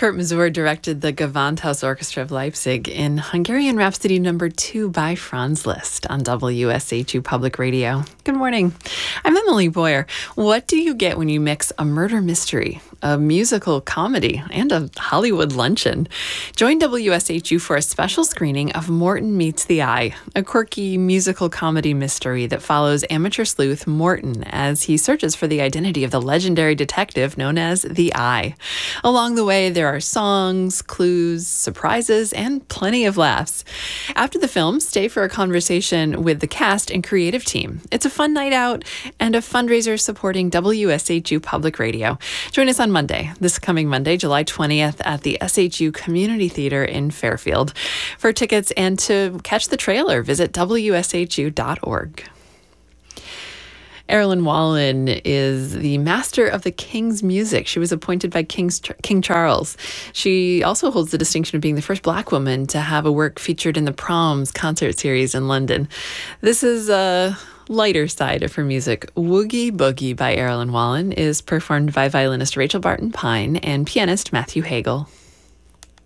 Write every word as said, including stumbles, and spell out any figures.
Kurt Masur directed the Gewandhaus Orchestra of Leipzig in Hungarian Rhapsody number two by Franz Liszt on W S H U Public Radio. Good morning. I'm Emily Boyer. What do you get when you mix a murder mystery, a musical comedy, and a Hollywood luncheon? Join W S H U for a special screening of Morton Meets the Eye, a quirky musical comedy mystery that follows amateur sleuth Morton as he searches for the identity of the legendary detective known as the Eye. Along the way, there are songs, clues, surprises, and plenty of laughs. After the film, stay for a conversation with the cast and creative team. It's a fun night out and a fundraiser supporting W S H U Public Radio. Join us on Monday, this coming Monday, July twentieth, at the S H U Community Theater in Fairfield. For tickets and to catch the trailer, visit W S H U dot org. Erilyn Wallen is the master of the King's music. She was appointed by King's, King Charles. She also holds the distinction of being the first Black woman to have a work featured in the Proms concert series in London. This is a lighter side of her music. Woogie Boogie by Erilyn Wallen is performed by violinist Rachel Barton Pine and pianist Matthew Hagel.